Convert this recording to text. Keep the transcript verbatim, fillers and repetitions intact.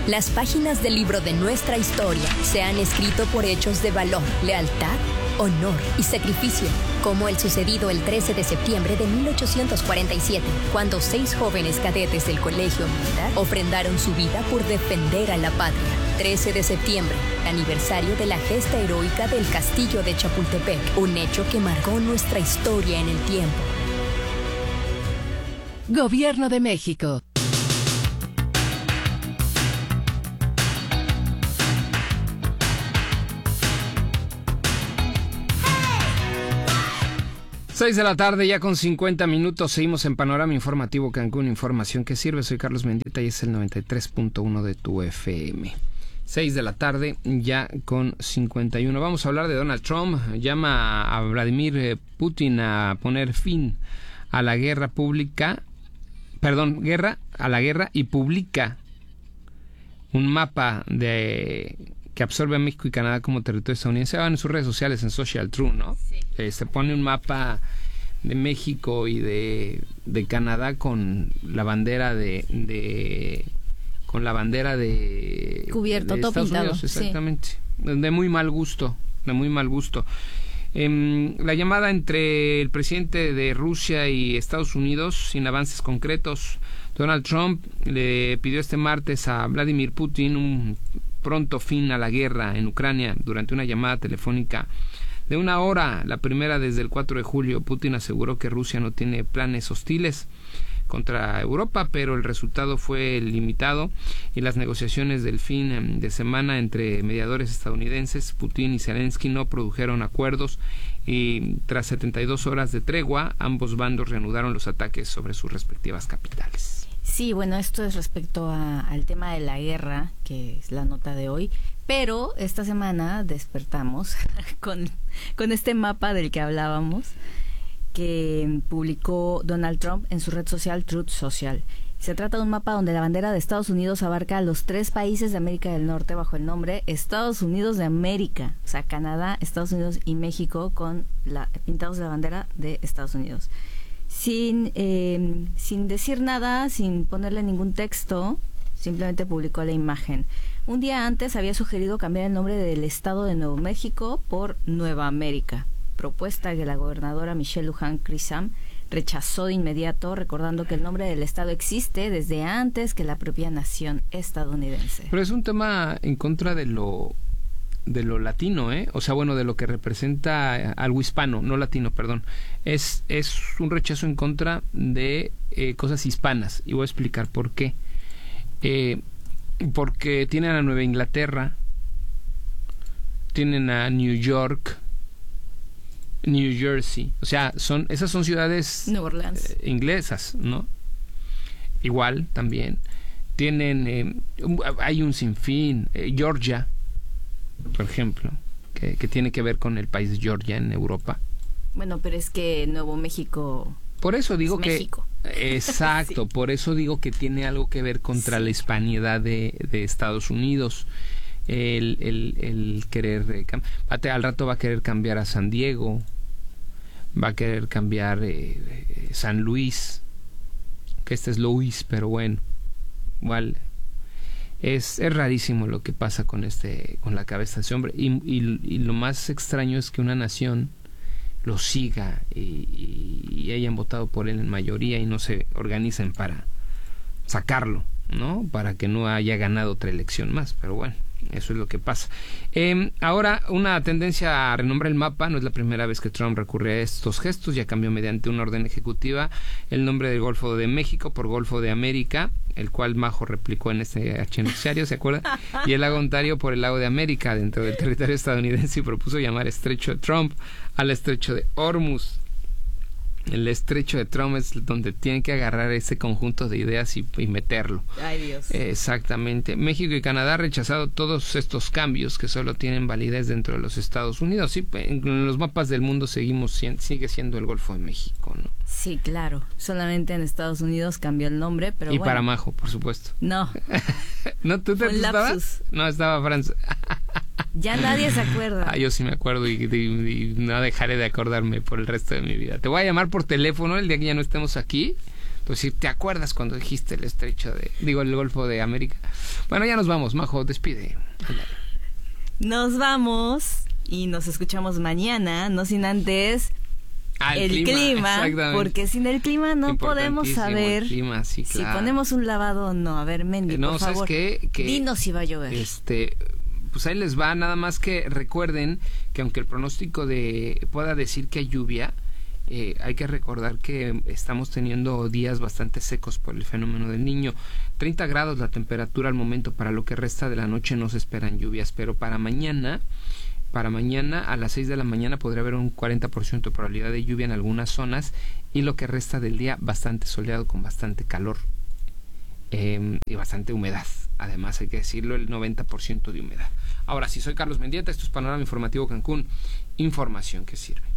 Las páginas del libro de nuestra historia se han escrito por hechos de valor, lealtad, honor y sacrificio, como el sucedido el trece de septiembre de mil ochocientos cuarenta y siete, cuando seis jóvenes cadetes del Colegio Militar ofrendaron su vida por defender a la patria. trece de septiembre, aniversario de la gesta heroica del Castillo de Chapultepec, un hecho que marcó nuestra historia en el tiempo. Gobierno de México. seis de la tarde, ya con cincuenta minutos, seguimos en Panorama Informativo Cancún, información que sirve. Soy Carlos Mendieta y es el noventa y tres punto uno de tu F M. seis de la tarde, ya con cincuenta y uno. Vamos a hablar de Donald Trump. Llama a Vladimir Putin a poner fin a la guerra pública, perdón, guerra a la guerra y publica un mapa de que absorbe a México y Canadá como territorio estadounidense. Van en sus redes sociales, en Social True, ¿no? Sí. Eh, se pone un mapa de México y de, de Canadá con la bandera de, de con la bandera de cubierto, de todo Estados pintado, Unidos, exactamente, sí. De muy mal gusto, de muy mal gusto. Eh, la llamada entre el presidente de Rusia y Estados Unidos sin avances concretos. Donald Trump le pidió este martes a Vladimir Putin un pronto fin a la guerra en Ucrania durante una llamada telefónica de una hora, la primera desde el cuatro de julio. Putin aseguró que Rusia no tiene planes hostiles contra Europa, pero el resultado fue limitado y las negociaciones del fin de semana entre mediadores estadounidenses, Putin y Zelensky, no produjeron acuerdos y tras setenta y dos horas de tregua, ambos bandos reanudaron los ataques sobre sus respectivas capitales. Sí, bueno, esto es respecto a, al tema de la guerra, que es la nota de hoy, pero esta semana despertamos con, con este mapa del que hablábamos, que publicó Donald Trump en su red social Truth Social. Se trata de un mapa donde la bandera de Estados Unidos abarca a los tres países de América del Norte bajo el nombre Estados Unidos de América, o sea, Canadá, Estados Unidos y México, con la, pintados de la bandera de Estados Unidos. Sin, eh, sin decir nada, sin ponerle ningún texto, simplemente publicó la imagen. Un día antes había sugerido cambiar el nombre del estado de Nuevo México por Nueva América, propuesta que la gobernadora Michelle Lujan Grisham rechazó de inmediato, recordando que el nombre del estado existe desde antes que la propia nación estadounidense. Pero es un tema en contra de lo de lo latino, ¿eh? O sea, bueno, de lo que representa algo hispano, no latino, perdón. Es, es un rechazo en contra de eh, cosas hispanas, y voy a explicar por qué. Eh, porque tienen a Nueva Inglaterra, tienen a New York, New Jersey, o sea, son esas son ciudades New Orleans. Eh, inglesas, ¿no? Igual, también. Tienen, eh, hay un sinfín, eh, Georgia, por ejemplo, que, que tiene que ver con el país de Georgia en Europa. Bueno, pero es que Nuevo México... Por eso digo es que... México. Exacto, sí. Por eso digo que tiene algo que ver contra sí. la hispanidad de, de Estados Unidos. El, el, el querer... Eh, al rato va a querer cambiar a San Diego, va a querer cambiar eh, eh, San Luis, que este es Luis, pero bueno, igual... Es, es rarísimo lo que pasa con este con la cabeza de ese hombre y, y, y lo más extraño es que una nación lo siga y, y, y hayan votado por él en mayoría y no se organicen para sacarlo, ¿no? Para que no haya ganado otra elección más, pero bueno, eso es lo que pasa. Eh, ahora, una tendencia a renombrar el mapa. No es la primera vez que Trump recurre a estos gestos. Ya cambió mediante una orden ejecutiva el nombre del Golfo de México por Golfo de América, el cual Majo replicó en este archienociario, ¿se acuerda? Y el lago Ontario por el lago de América dentro del territorio estadounidense, y propuso llamar Estrecho de Trump al Estrecho de Hormuz. El Estrecho de Trump es donde tienen que agarrar ese conjunto de ideas y, y meterlo. Ay, Dios. Eh, exactamente. México y Canadá han rechazado todos estos cambios que solo tienen validez dentro de los Estados Unidos. Sí, en los mapas del mundo seguimos sigue siendo el Golfo de México, ¿no? Sí, claro. Solamente en Estados Unidos cambió el nombre, pero y bueno. para Majo, por supuesto. No. ¿No tú te estabas? No, estaba Francia. Ya nadie se acuerda. Ah, yo sí me acuerdo y, y, y no dejaré de acordarme por el resto de mi vida. Te voy a llamar por teléfono el día que ya no estemos aquí. Entonces, ¿te acuerdas cuando dijiste el estrecho de, digo, el Golfo de América? Bueno, ya nos vamos, Majo, despide. Ándale. Nos vamos y nos escuchamos mañana, no sin antes Ah, el, el clima, clima, porque sin el clima no podemos saber clima, sí, claro. si ponemos un lavado o no. A ver, Mendy, no, por ¿sabes favor, qué? Que, dinos si va a llover. Este, pues ahí les va, nada más que recuerden que aunque el pronóstico de pueda decir que hay lluvia, eh, hay que recordar que estamos teniendo días bastante secos por el fenómeno del Niño. treinta grados la temperatura al momento, para lo que resta de la noche no se esperan lluvias, pero para mañana... Para mañana a las seis de la mañana podría haber un cuarenta por ciento de probabilidad de lluvia en algunas zonas y lo que resta del día bastante soleado con bastante calor eh, y bastante humedad. Además, hay que decirlo, el noventa por ciento de humedad. Ahora sí, soy Carlos Mendieta, esto es Panorama Informativo Cancún, información que sirve.